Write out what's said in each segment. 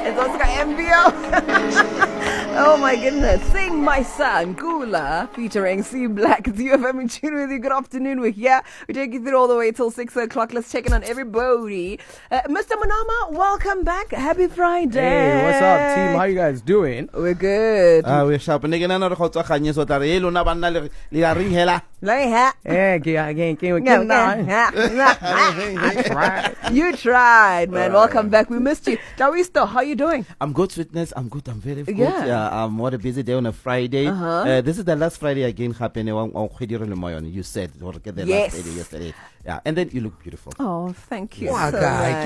It's Oscar MBO. Oh my goodness. Sing My Son, Kula, featuring C Black. It's UFM in tune with you. Good afternoon. We're here. We take you through all the way till 6 o'clock. Let's check in on everybody. Mr. Manama, welcome back. Happy Friday. Hey, what's up, team? How you guys doing? We're good. We're sharp. You tried, man. Welcome back. We missed you. Tawisto, how you doing? I'm good, Sweetness. I'm good. I'm very good. Yeah. What a busy day on a Friday. This is the last Friday again happening. You said last Friday yesterday. Yeah, and then you look beautiful. Oh, thank you. No, So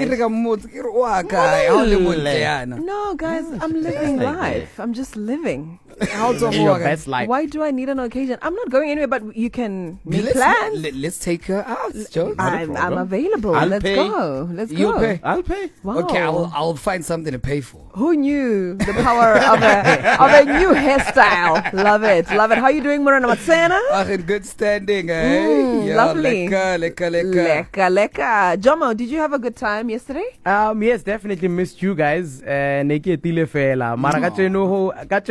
guys, I'm living life. I'm just living. How's your best life? Why do I need an occasion? I'm not going anywhere, but you can make plans. Let's take her out, Joe. I'm available. Let's go. Let's You go. pay. I'll pay. Wow. Okay, I'll find something to pay for. Who knew the power of a new hairstyle? Love it. Love it. How are you doing, Morana Matsena? In good standing, eh? Lovely. Leka. Leka. Jomo, did you have a good time yesterday? Yes, definitely missed you guys. Neketile fela. Mara kacheno.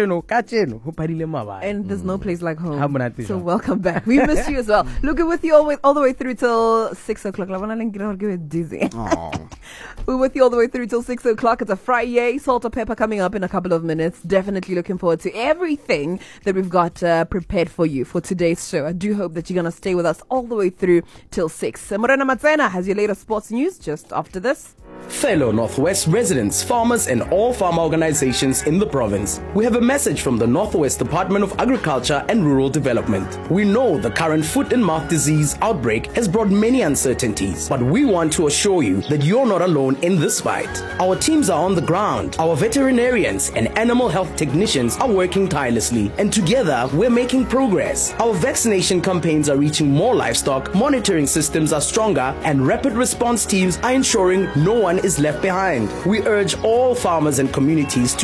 And there's no place like home. Hamunati. So welcome back. We missed you as well. Look, we're with you all the way through till 6 o'clock. Dizzy. We're with you all the way through till 6 o'clock. It's a Friday. Salt or pepper coming up in a couple of minutes. Definitely looking forward to everything that we've got prepared for you for today's show. I do hope that you're going to stay with us all the way through till 6. Morena Matsena has your latest sports news just after this. Fellow Northwest residents, farmers and all farmer organizations in the province, we have a message from the Northwest Department of Agriculture and Rural Development. We know the current foot and mouth disease outbreak has brought many uncertainties, but we want to assure you that you're not alone in this fight. Our teams are on the ground. Our veterinarians and animal health technicians are working tirelessly, and together we're making progress. Our vaccination campaigns are reaching more livestock, monitoring systems are stronger, and rapid response teams are ensuring no one is left behind. We urge all farmers and communities to